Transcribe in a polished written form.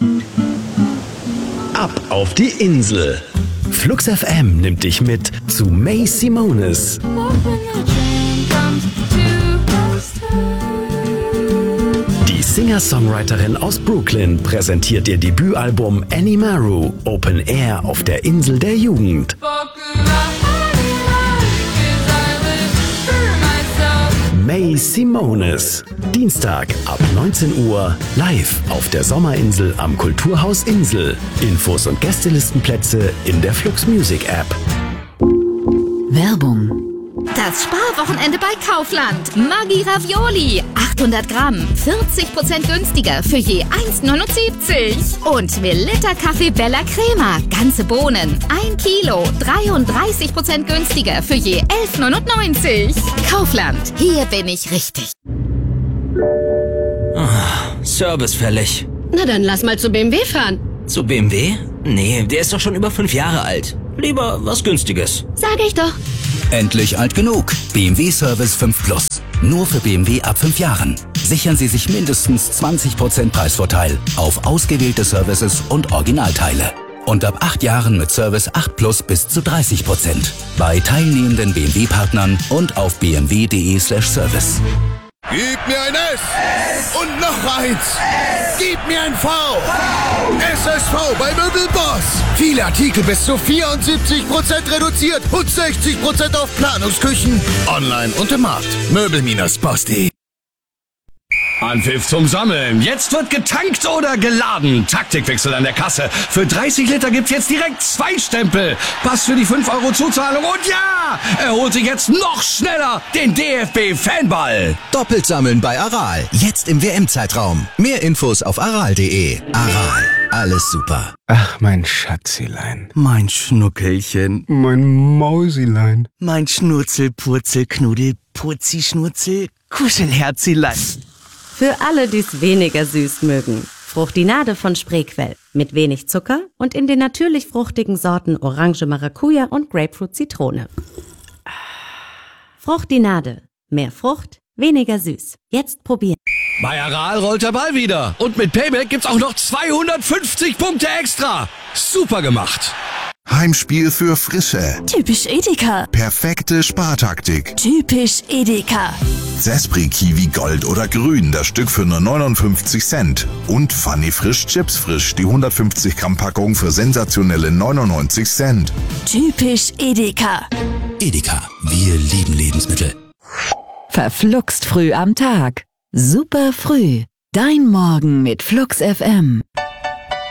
Ab auf die Insel. Flux FM nimmt dich mit zu May Simonis. Die Singer-Songwriterin aus Brooklyn präsentiert ihr Debütalbum Annie Maru Open Air auf der Insel der Jugend. May Simonis. Dienstag ab 19 Uhr live auf der Sommerinsel am Kulturhaus Insel. Infos und Gästelistenplätze in der Flux Music App. Werbung. Das Sparwochenende bei Kaufland. Maggi Ravioli. 800 Gramm. 40% günstiger für je 1,79. Und Melitta Kaffee Bella Crema. Ganze Bohnen. 1 Kilo. 33% günstiger für je 11,99. Kaufland. Hier bin ich richtig. Service fällig. Na dann lass mal zu BMW fahren. Zu BMW? Nee, der ist doch schon über 5 Jahre alt. Lieber was Günstiges. Sag ich doch. Endlich alt genug. BMW Service 5 Plus. Nur für BMW ab 5 Jahren. Sichern Sie sich mindestens 20% Preisvorteil auf ausgewählte Services und Originalteile. Und ab 8 Jahren mit Service 8 Plus bis zu 30%. Bei teilnehmenden BMW-Partnern und auf bmw.de/service. Gib mir ein S und noch eins. Gib mir ein V. SSV bei Möbelboss. Viele Artikel bis zu 74% reduziert und 60% auf Planungsküchen. Online und im Markt. Möbel-Boss.de. Anpfiff zum Sammeln. Jetzt wird getankt oder geladen. Taktikwechsel an der Kasse. Für 30 Liter gibt's jetzt direkt 2 Stempel. Passt für die 5 € Zuzahlung. Und ja, er holt sich jetzt noch schneller den DFB-Fanball. Doppelt sammeln bei Aral. Jetzt im WM-Zeitraum. Mehr Infos auf aral.de. Aral. Alles super. Ach, mein Schatzilein. Mein Schnuckelchen. Mein Mausilein. Mein Schnurzel, Purzel, Knuddel, Purzi, Schnurzel, Kuschelherzilein. Für alle, die es weniger süß mögen. Fruchtinade von Spreequell. Mit wenig Zucker und in den natürlich fruchtigen Sorten Orange Maracuja und Grapefruit Zitrone. Fruchtinade. Mehr Frucht, weniger süß. Jetzt probieren. Bei Aral rollt der Ball wieder. Und mit Payback gibt's auch noch 250 Punkte extra. Super gemacht. Heimspiel für Frische. Typisch Edeka. Perfekte Spartaktik. Typisch Edeka. Sespri Kiwi Gold oder Grün, das Stück für nur 59 Cent. Und Funny Frisch Chips Frisch, die 150 Gramm Packung für sensationelle 99 Cent. Typisch Edeka. Edeka, wir lieben Lebensmittel. Verfluxt früh am Tag. Super früh. Dein Morgen mit Flux FM.